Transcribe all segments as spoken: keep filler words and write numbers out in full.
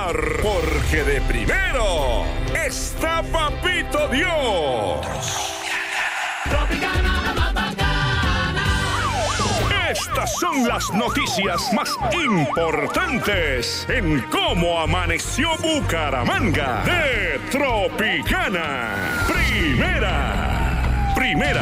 gozar, porque de primero está Papito Dios. Tropicana, la más bacana. Estas son las noticias más importantes en cómo amaneció Bucaramanga de Tropicana. Primera, primera.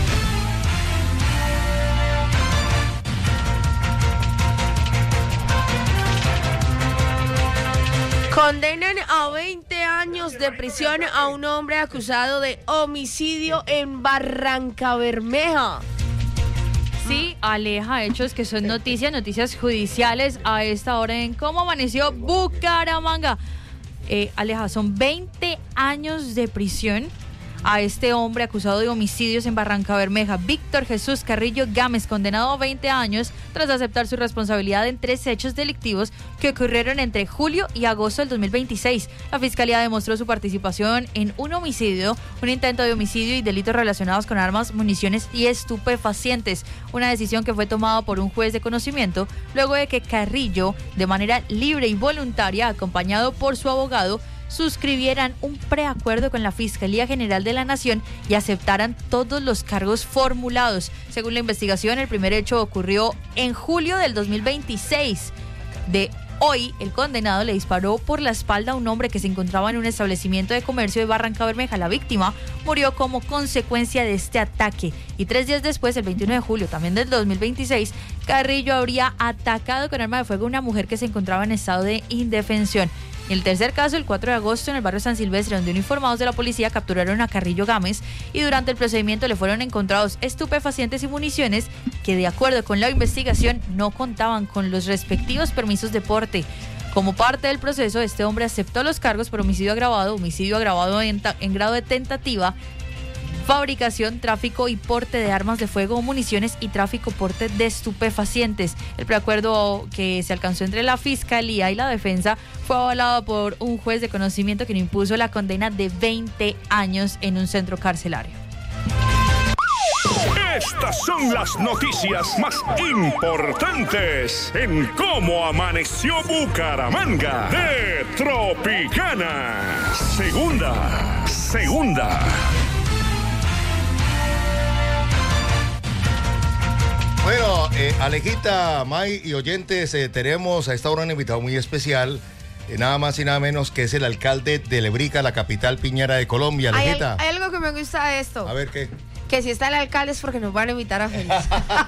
Condenan a veinte años de prisión a un hombre acusado de homicidio en Barrancabermeja. Sí, Aleja, hechos que son noticias, noticias judiciales a esta hora en cómo amaneció Bucaramanga. Eh, Aleja, son veinte años de prisión a este hombre acusado de homicidios en Barrancabermeja, Víctor Jesús Carrillo Gámez, condenado a veinte años tras aceptar su responsabilidad en tres hechos delictivos que ocurrieron entre julio y agosto del dos mil veintiséis. La Fiscalía demostró su participación en un homicidio, un intento de homicidio y delitos relacionados con armas, municiones y estupefacientes, una decisión que fue tomada por un juez de conocimiento luego de que Carrillo, de manera libre y voluntaria, acompañado por su abogado, suscribieran un preacuerdo con la Fiscalía General de la Nación y aceptaran todos los cargos formulados. Según la investigación, el primer hecho ocurrió en julio del dos mil veintiséis. De hoy, el condenado le disparó por la espalda a un hombre que se encontraba en un establecimiento de comercio de Barrancabermeja. La víctima murió como consecuencia de este ataque. Y tres días después, el veintiuno de julio, también del dos mil veintiséis, Carrillo habría atacado con arma de fuego a una mujer que se encontraba en estado de indefensión. En el tercer caso, el cuatro de agosto, en el barrio San Silvestre, donde uniformados de la policía capturaron a Carrillo Gámez y durante el procedimiento le fueron encontrados estupefacientes y municiones que, de acuerdo con la investigación, no contaban con los respectivos permisos de porte. Como parte del proceso, este hombre aceptó los cargos por homicidio agravado, homicidio agravado en, en grado de tentativa, fabricación, tráfico y porte de armas de fuego o municiones y tráfico porte de estupefacientes. El preacuerdo que se alcanzó entre la Fiscalía y la Defensa fue avalado por un juez de conocimiento quien impuso la condena de veinte años en un centro carcelario. Estas son las noticias más importantes en cómo amaneció Bucaramanga de Tropicana. Segunda, segunda. Bueno, eh, Alejita, May y oyentes, eh, tenemos a esta hora un invitado muy especial, eh, nada más y nada menos que es el alcalde de Lebrija, la capital piñera de Colombia. Hay, Alejita. hay algo que me gusta de esto. A ver, ¿qué? Que si está el alcalde es porque nos van a invitar a Feliz.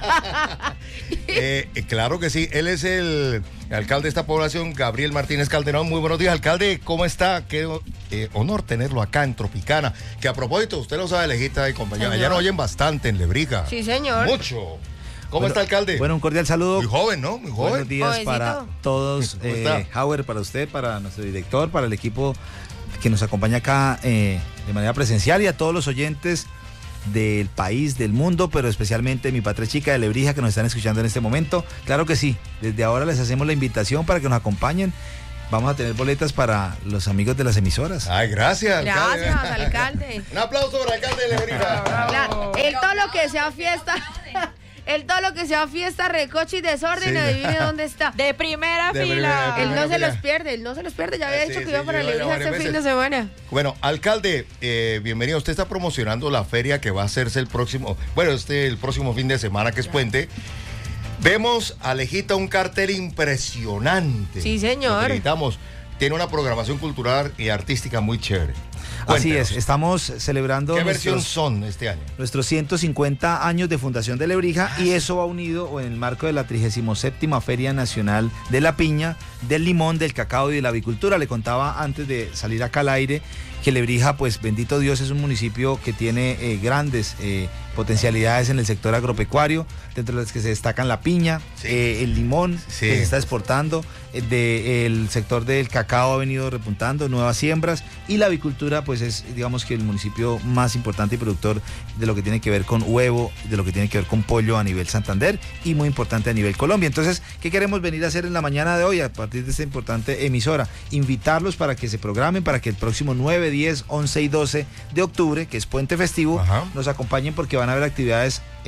eh, eh, claro que sí, él es el alcalde de esta población, Gabriel Martínez Calderón. Muy buenos días, alcalde, ¿cómo está? Qué eh, honor tenerlo acá en Tropicana. Que a propósito, usted lo sabe, Alejita y compañía, allá nos oyen bastante en Lebrija. Sí, señor. Mucho. ¿Cómo bueno, está, alcalde? Bueno, un cordial saludo. Muy joven, ¿no? Muy joven. Buenos días Jovencito. para todos. Eh, Hauer, para usted, para nuestro director, para el equipo que nos acompaña acá eh, de manera presencial y a todos los oyentes del país, del mundo, pero especialmente mi patria chica de Lebrija que nos están escuchando en este momento. Claro que sí, desde ahora les hacemos la invitación para que nos acompañen. Vamos a tener boletas para los amigos de las emisoras. Ay, gracias, alcalde. Gracias, alcalde. Un aplauso para el alcalde de Lebrija. Claro, el todo lo que sea fiesta, el todo lo que sea fiesta, recoche y desorden, Sí. adivine dónde está. De primera De fila. primera Él no se fila. los pierde, él no se los pierde, ya había Ah, dicho sí, que iba sí, para yo Lebrija varias este fin veces. de semana. Bueno, alcalde, eh, bienvenido. Usted está promocionando la feria que va a hacerse el próximo, bueno, este el próximo fin de semana, que es puente. Vemos, Alejita, un cartel impresionante. Sí, señor. Lo felicitamos. Tiene una programación cultural y artística muy chévere. Así Cuéntenos. es, estamos celebrando ¿Qué versión nuestros, son este año? nuestros ciento cincuenta años de fundación de Lebrija y eso va unido en el marco de la trigésima séptima Feria Nacional de la Piña, del Limón, del Cacao y de la Avicultura. Le contaba antes de salir acá al aire que Lebrija, pues bendito Dios, es un municipio que tiene eh, grandes eh, potencialidades en el sector agropecuario, dentro de las que se destacan la piña, Sí. eh, el limón, Sí. que se está exportando, eh, de, el sector del cacao ha venido repuntando, nuevas siembras, y la avicultura pues es digamos que el municipio más importante y productor de lo que tiene que ver con huevo, de lo que tiene que ver con pollo a nivel Santander y muy importante a nivel Colombia. Entonces, ¿qué queremos venir a hacer en la mañana de hoy a partir de esta importante emisora? Invitarlos para que se programen, para que el próximo nueve, diez, once y doce de octubre, que es puente festivo, Ajá. nos acompañen porque van a haber actividades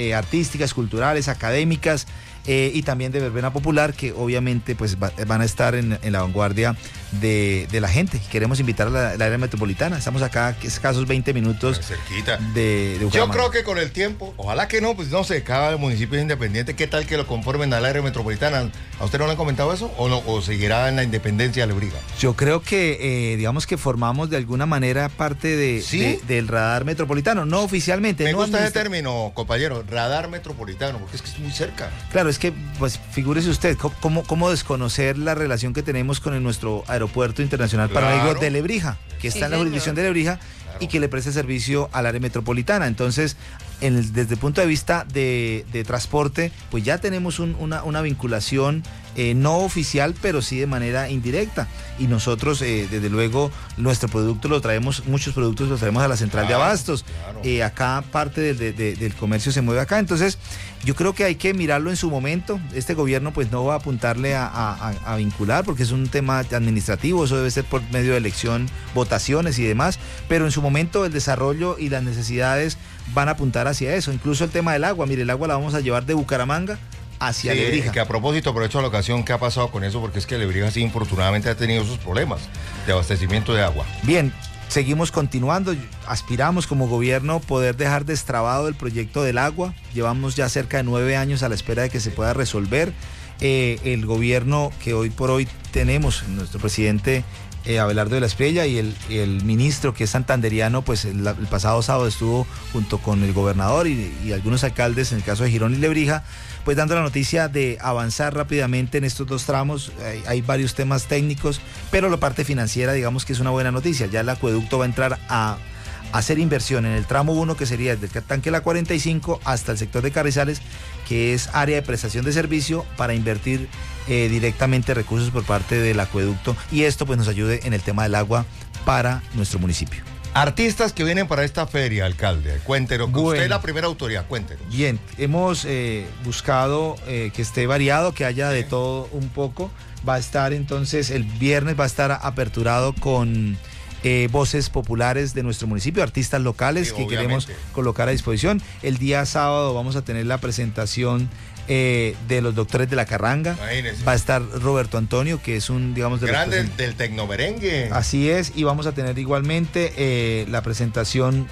eh, artísticas, culturales, académicas, eh, y también de verbena popular, que obviamente pues va, van a estar en, en la vanguardia de, de la gente. Queremos invitar a la, la área metropolitana. Estamos acá a escasos veinte minutos cerquita de, de Yo Bucaramanga. creo que con el tiempo, ojalá que no, pues no sé, cada municipio es independiente. ¿Qué tal que lo conformen al área metropolitana? ¿A usted no le han comentado eso? ¿O no? ¿O seguirá en la independencia de Lebrija? Yo creo que, eh, digamos que formamos de alguna manera parte de, ¿Sí? de- del radar metropolitano, no oficialmente. Me no gusta ese administra- término, compañero, radar metropolitano, porque es que es muy cerca. Claro, es que, pues, figúrese usted, ¿cómo- ¿cómo, cómo desconocer la relación que tenemos con el- nuestro aeropuerto internacional Claro. paramédico de Lebrija, que Sí, está en la señor. jurisdicción de Lebrija y que le presta servicio al área metropolitana? Entonces, en el- desde el punto de vista de, de transporte, pues ya tenemos un- una, una vinculación eh, no oficial, pero sí de manera indirecta. Y nosotros, eh, desde luego, nuestro producto lo traemos, muchos productos los traemos a la central Claro, de abastos. claro. Eh, acá parte del, de- de- del comercio se mueve acá. Entonces, yo creo que hay que mirarlo en su momento. Este gobierno pues no va a apuntarle a, a- a- a vincular, porque es un tema administrativo, eso debe ser por medio de elección, votaciones y demás, pero en su momento el desarrollo y las necesidades van a apuntar hacia eso. Incluso el tema del agua, mire, el agua la vamos a llevar de Bucaramanga hacia Sí, Lebrija. que a propósito, aprovecho la ocasión que ha pasado con eso, porque es que Lebrija sí, infortunadamente, ha tenido sus problemas de abastecimiento de agua. Bien, seguimos continuando, aspiramos como gobierno poder dejar destrabado el proyecto del agua. Llevamos ya cerca de nueve años a la espera de que se pueda resolver. Eh, el gobierno que hoy por hoy tenemos, nuestro presidente eh, Abelardo de la Espriella, y el, y el ministro que es santanderiano, pues el, el pasado sábado estuvo junto con el gobernador y, y algunos alcaldes, en el caso de Girón y Lebrija, pues dando la noticia de avanzar rápidamente en estos dos tramos. Hay, hay varios temas técnicos, pero la parte financiera, digamos que es una buena noticia. Ya el acueducto va a entrar a hacer inversión en el tramo uno, que sería desde el tanque La cuarenta y cinco hasta el sector de Carrizales, que es área de prestación de servicio, para invertir eh, directamente recursos por parte del acueducto, y esto pues nos ayude en el tema del agua para nuestro municipio. Artistas que vienen para esta feria, alcalde, cuéntenos. Bueno. Usted es la primera autoridad, cuéntenos. Bien, hemos eh, buscado eh, que esté variado, que haya de todo un poco. Va a estar entonces, el viernes va a estar aperturado con eh, voces populares de nuestro municipio, artistas locales Sí, que obviamente. queremos colocar a disposición. El día sábado vamos a tener la presentación eh, de los doctores de la Carranga. Imagínese. Va a estar Roberto Antonio, que es un, digamos, de los Grande present- del tecnomerengue. Así es, y vamos a tener igualmente eh, la presentación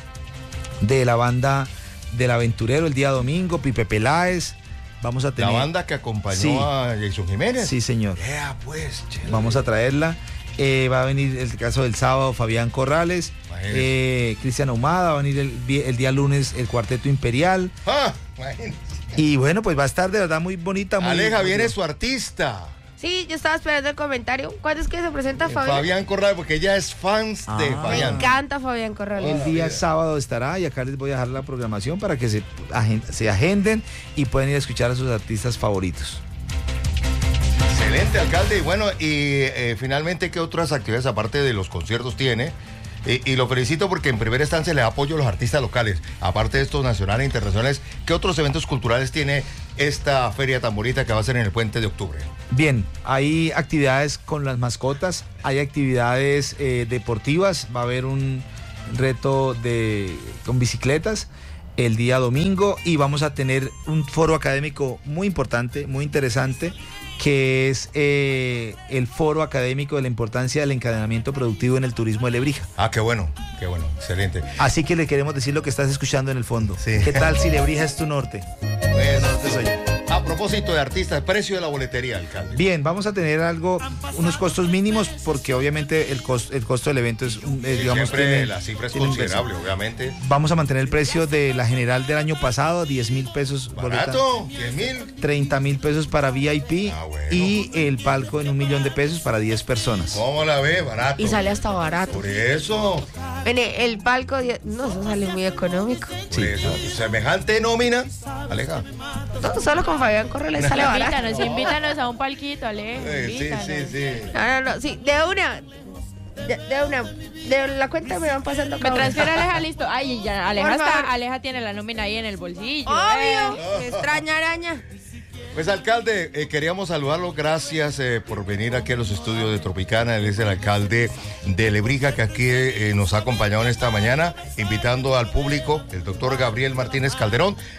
de la banda del Aventurero el día domingo, Pipe Peláez. Vamos a La tener. banda que acompañó Sí. a Jason Jiménez. Sí, señor. Yeah, pues, chévere. Vamos a traerla. Eh, va a venir el caso del sábado Fabián Corrales, Imagínese. eh, Cristian Ahumada, va a venir el, vi- el día lunes el Cuarteto Imperial. Ah, imagínese. Y bueno, pues va a estar de verdad muy bonita. Muy, Aleja, muy- viene su artista. Sí, yo estaba esperando el comentario. ¿Cuándo es que se presenta Eh, Fabián? Fabián Corral, porque ella es fans de Ah. Me Fabián. encanta Fabián Corrales. El día sábado estará, y acá les voy a dejar la programación para que se, agen- se agenden y pueden ir a escuchar a sus artistas favoritos. Excelente, alcalde. Y bueno, y eh, finalmente, ¿qué otras actividades aparte de los conciertos tiene? Y, y lo felicito porque en primera instancia le da apoyo a los artistas locales. Aparte de estos nacionales e internacionales, ¿qué otros eventos culturales tiene esta feria tan bonita que va a ser en el Puente de Octubre? Bien, hay actividades con las mascotas, hay actividades eh, deportivas, va a haber un reto de con bicicletas el día domingo, y vamos a tener un foro académico muy importante, muy interesante, que es eh, el foro académico de la importancia del encadenamiento productivo en el turismo de Lebrija. Ah, qué bueno, qué bueno, excelente. Así que le queremos decir lo que estás escuchando en el fondo. Sí. ¿Qué tal si Lebrija es tu norte? Bueno, Norte soy yo. a propósito de artistas, precio de la boletería, alcalde. Bien, vamos a tener algo, unos costos mínimos, porque obviamente el costo, el costo del evento es, un- eh, Sí, digamos, siempre tiene- la cifra es tiene un considerable, precio. obviamente. Vamos a mantener el precio de la general del año pasado, diez mil pesos. boleta. Barato, diez mil. treinta mil pesos para V I P, Ah, bueno. y el palco en un millón de pesos para diez personas. ¿Cómo la ve? Barato. Y sale hasta barato. Por eso, Mire, el palco, die- no, eso sale muy económico. por eso. Semejante nómina, Aleja. No, solo con Fabián Corrales sale barato. Invítanos, invítanos a un palquito, Ale. Eh, sí, invítanos. sí, sí. No, no, no, sí, de una, de, de una, de la cuenta me van pasando Me cada uno. transfiere Aleja, listo. Ay, ya, Aleja, Por está, favor. Aleja tiene la nómina ahí en el bolsillo. Obvio, eh. qué extraña araña. Pues alcalde, eh, queríamos saludarlo, gracias eh, por venir aquí a los estudios de Tropicana. Él es el alcalde de Lebrija, que aquí eh, nos ha acompañado en esta mañana, invitando al público, el doctor Gabriel Martínez Calderón.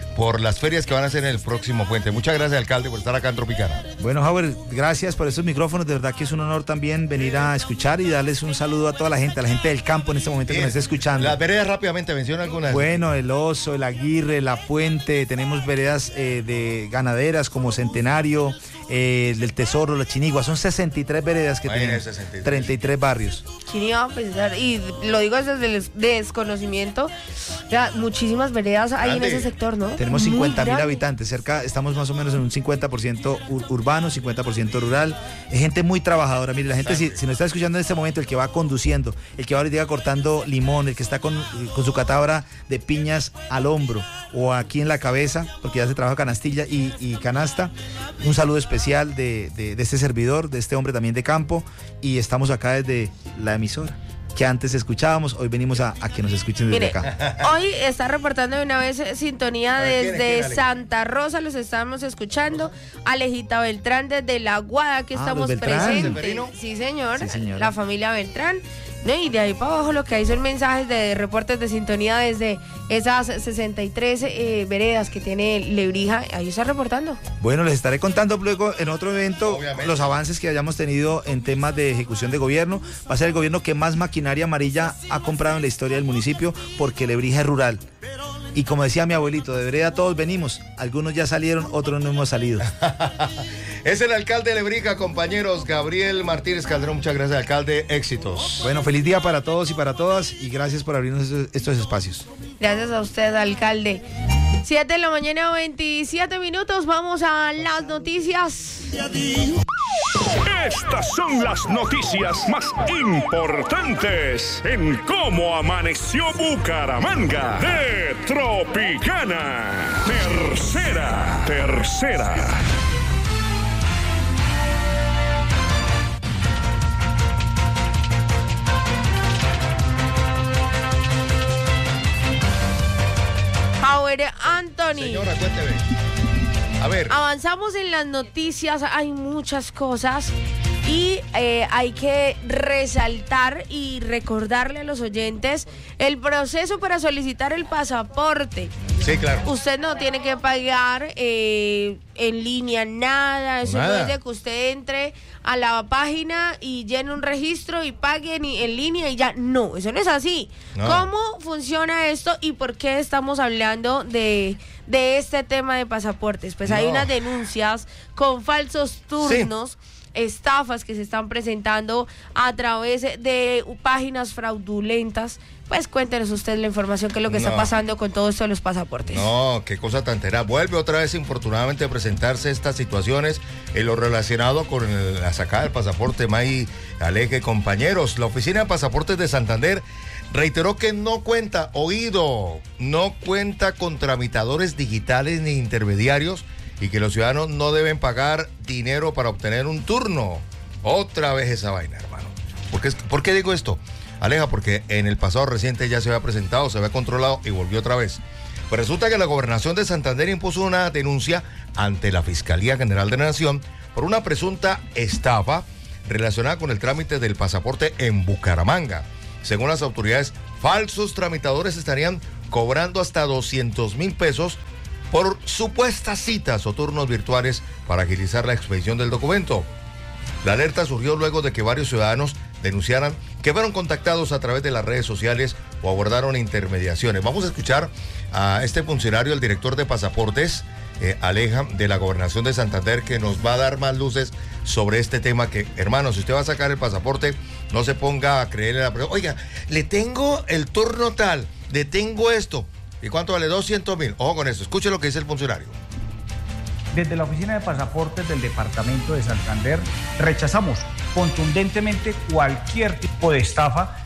por las ferias que van a hacer en el próximo puente. Muchas gracias, alcalde, por estar acá en Tropicana. Bueno, Howard, gracias por estos micrófonos. De verdad que es un honor también venir a escuchar y darles un saludo a toda la gente, a la gente del campo en este momento que Bien. nos está escuchando. Las veredas rápidamente, menciona algunas. Bueno, el Oso, el Aguirre, la Puente, tenemos veredas eh, de ganaderas como Centenario, eh, del Tesoro, la Chinigua, son sesenta y tres veredas que Imagínese, tenemos, sesenta y tres. treinta y tres barrios. ¿Quién iba a pensar? Y lo digo desde el desconocimiento. Vea, muchísimas veredas hay Grande. en ese sector, ¿no? Tenemos Muy cincuenta mil grande. habitantes, cerca, estamos más o menos en un cincuenta por ciento ur- urbano, cincuenta por ciento rural. Es gente muy trabajadora. Mire, la gente, si, si nos está escuchando en este momento, el que va conduciendo, el que va ahorita cortando limón, el que está con, con su catadora de piñas al hombro o aquí en la cabeza, porque ya se trabaja canastilla y, y canasta, un saludo especial de, de, de este servidor, de este hombre también de campo, y estamos acá desde la emisora que antes escuchábamos, hoy venimos a, a que nos escuchen desde Mire, acá. hoy está reportando de una vez eh, sintonía A ver, ¿quién es, desde quién, Ale? Santa Rosa, los estamos escuchando. Alejita Beltrán desde La Guada, que Ah, estamos los Beltrán. presentes. ¿Severino? Sí, señor. Sí, señora. La familia Beltrán. ¿No? Y de ahí para abajo lo que hay son mensajes de reportes de sintonía desde esas sesenta y tres eh, veredas que tiene Lebrija. Ahí está reportando. Bueno, les estaré contando luego en otro evento Obviamente. los avances que hayamos tenido en temas de ejecución de gobierno. Va a ser el gobierno que más maquinaria amarilla ha comprado en la historia del municipio porque Lebrija es rural. Y como decía mi abuelito, de vereda todos venimos. Algunos ya salieron, otros no hemos salido. Es el alcalde de Lebrija, compañeros, Gabriel Martínez Calderón. Muchas gracias, alcalde. Éxitos. Bueno, feliz día para todos y para todas y gracias por abrirnos estos, estos espacios. Gracias a usted, alcalde. siete de la mañana, veintisiete minutos. Vamos a las noticias. Estas son las noticias más importantes en cómo amaneció Bucaramanga de Tropicana. Tercera, tercera. Howard Anthony. Señora, cuénteme. A ver. Avanzamos en las noticias, hay muchas cosas y eh, hay que resaltar y recordarle a los oyentes el proceso para solicitar el pasaporte. Sí, claro. Usted no tiene que pagar eh, en línea nada, eso Nada. no es de que usted entre a la página y llene un registro y pague en, en línea y ya. No, eso no es así. No. ¿Cómo funciona esto y por qué estamos hablando de, de este tema de pasaportes? Pues hay No. unas denuncias con falsos turnos. Estafas que se están presentando a través de páginas fraudulentas. Pues cuéntenos usted la información, qué es lo que está No. pasando con todo esto de los pasaportes. No, qué cosa tan terrible. Vuelve otra vez infortunadamente a presentarse estas situaciones en lo relacionado con el- la sacada del pasaporte. May Aleje, compañeros, la Oficina de Pasaportes de Santander reiteró que no cuenta, oído, no cuenta con tramitadores digitales ni intermediarios y que los ciudadanos no deben pagar dinero para obtener un turno. Otra vez esa vaina, hermano. ¿Por qué, ¿por qué digo esto? Aleja, porque en el pasado reciente ya se había presentado, se había controlado y volvió otra vez. Pues resulta que la Gobernación de Santander impuso una denuncia ante la Fiscalía General de la Nación por una presunta estafa relacionada con el trámite del pasaporte en Bucaramanga. Según las autoridades, falsos tramitadores estarían cobrando hasta doscientos mil pesos por supuestas citas o turnos virtuales para agilizar la expedición del documento. La alerta surgió luego de que varios ciudadanos denunciaran que fueron contactados a través de las redes sociales o abordaron intermediaciones. Vamos a escuchar a este funcionario, el director de pasaportes, eh, Aleja, de la Gobernación de Santander, que nos va a dar más luces sobre este tema que, hermano, si usted va a sacar el pasaporte, no se ponga a creerle a la persona, oiga, le tengo el turno tal, le tengo esto. ¿Y cuánto vale? doscientos mil. Ojo con eso, escuche lo que dice el funcionario. Desde la Oficina de Pasaportes del Departamento de Santander rechazamos contundentemente cualquier tipo de estafa